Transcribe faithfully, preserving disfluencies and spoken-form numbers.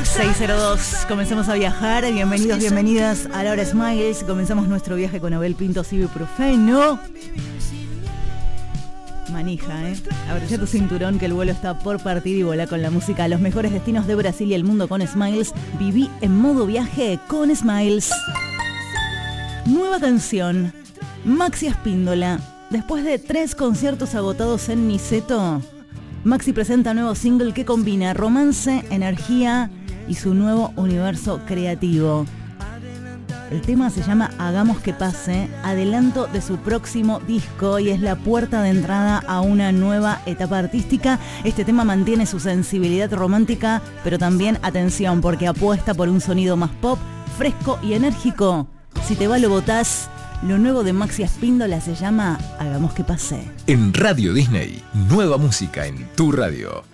seis cero dos, comenzamos a viajar. Bienvenidos, bienvenidas a la hora Smiles. Comenzamos nuestro viaje con Abel Pintos Ibuprofeno. Manija, ¿eh? Abrilla tu cinturón que el vuelo está por partir y volá con la música a los mejores destinos de Brasil y el mundo con Smiles. Viví en modo viaje con Smiles. Nueva canción, Maxi Espíndola. Después de tres conciertos agotados en Niceto, Maxi presenta nuevo single que combina romance, energía y su nuevo universo creativo. El tema se llama Hagamos que pase, adelanto de su próximo disco y es la puerta de entrada a una nueva etapa artística. Este tema mantiene su sensibilidad romántica, pero también, atención, porque apuesta por un sonido más pop, fresco y enérgico. Si te va lo botás. Lo nuevo de Maxi Espíndola se llama Hagamos que pase. En Radio Disney, nueva música en tu radio.